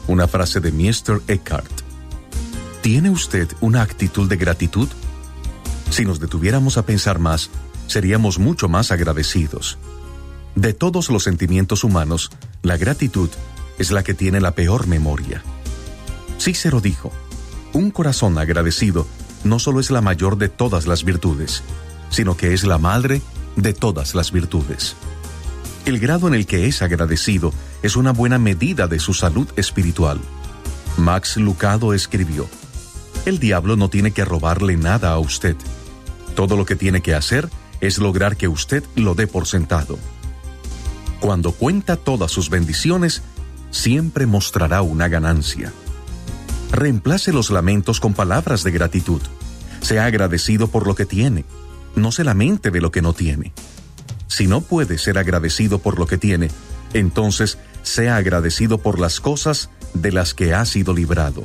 Una frase de Meister Eckhart. ¿Tiene usted una actitud de gratitud? Si nos detuviéramos a pensar más, seríamos mucho más agradecidos. De todos los sentimientos humanos, la gratitud es la que tiene la peor memoria. Cícero dijo: un corazón agradecido no solo es la mayor de todas las virtudes, sino que es la madre de todas las virtudes. El grado en el que es agradecido es una buena medida de su salud espiritual. Max Lucado escribió: el diablo no tiene que robarle nada a usted. Todo lo que tiene que hacer es lograr que usted lo dé por sentado. Cuando cuenta todas sus bendiciones, siempre mostrará una ganancia. Reemplace los lamentos con palabras de gratitud. Sea agradecido por lo que tiene. No se lamente de lo que no tiene. Si no puede ser agradecido por lo que tiene, entonces sea agradecido por las cosas de las que ha sido librado.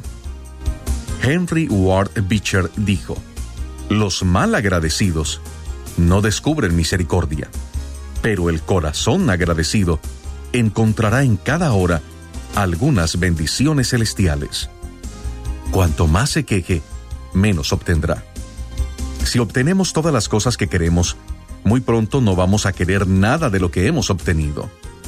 Henry Ward Beecher dijo: los mal agradecidos no descubren misericordia, pero el corazón agradecido encontrará en cada hora algunas bendiciones celestiales. Cuanto más se queje, menos obtendrá. Si obtenemos todas las cosas que queremos, muy pronto no vamos a querer nada de lo que hemos obtenido.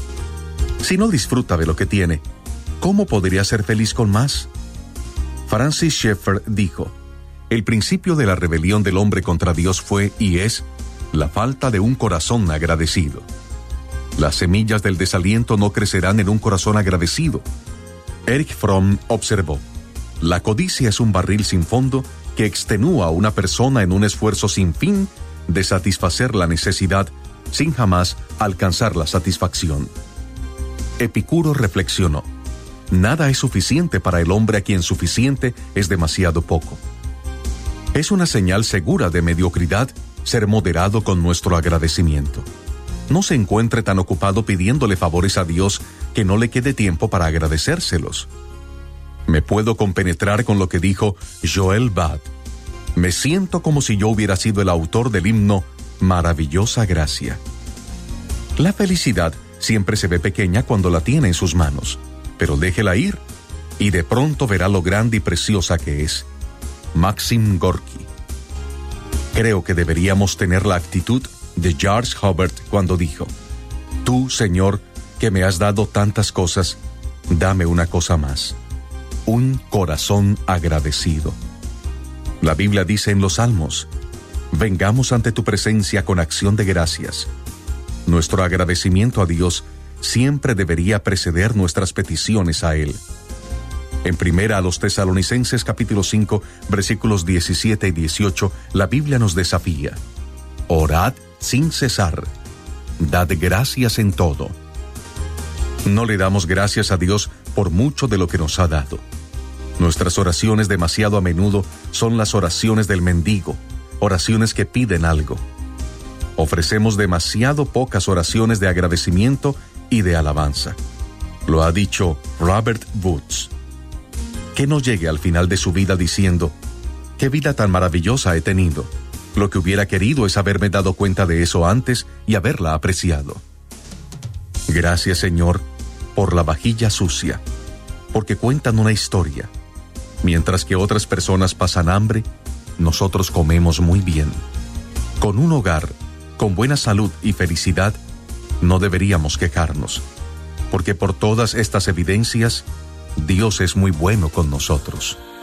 Si no disfruta de lo que tiene, ¿cómo podría ser feliz con más? Francis Schaeffer dijo: el principio de la rebelión del hombre contra Dios fue y es la falta de un corazón agradecido. Las semillas del desaliento no crecerán en un corazón agradecido. Erich Fromm observó: la codicia es un barril sin fondo que extenúa a una persona en un esfuerzo sin fin de satisfacer la necesidad sin jamás alcanzar la satisfacción. Epicuro reflexionó: nada es suficiente para el hombre a quien suficiente es demasiado poco. Es una señal segura de mediocridad ser moderado con nuestro agradecimiento. No se encuentre tan ocupado pidiéndole favores a Dios que no le quede tiempo para agradecérselos. Me puedo compenetrar con lo que dijo Joel Bad. Me siento como si yo hubiera sido el autor del himno Maravillosa Gracia. La felicidad siempre se ve pequeña cuando la tiene en sus manos, pero déjela ir y de pronto verá lo grande y preciosa que es. Maxim Gorky. Creo que deberíamos tener la actitud de George Hubbard cuando dijo: tú, Señor, que me has dado tantas cosas, dame una cosa más: un corazón agradecido. La Biblia dice en los Salmos: vengamos ante tu presencia con acción de gracias. Nuestro agradecimiento a Dios siempre debería preceder nuestras peticiones a Él. En primera a los Tesalonicenses capítulo 5, versículos 17 y 18, la Biblia nos desafía: orad sin cesar, dad gracias en todo. No le damos gracias a Dios por mucho de lo que nos ha dado. Nuestras oraciones demasiado a menudo son las oraciones del mendigo, oraciones que piden algo. Ofrecemos demasiado pocas oraciones de agradecimiento y de alabanza. Lo ha dicho Robert Woods. Que no llegue al final de su vida diciendo: qué vida tan maravillosa he tenido. Lo que hubiera querido es haberme dado cuenta de eso antes y haberla apreciado. Gracias, Señor, por la vajilla sucia, porque cuentan una historia. Mientras que otras personas pasan hambre, nosotros comemos muy bien. Con un hogar, con buena salud y felicidad, no deberíamos quejarnos, porque por todas estas evidencias, Dios es muy bueno con nosotros.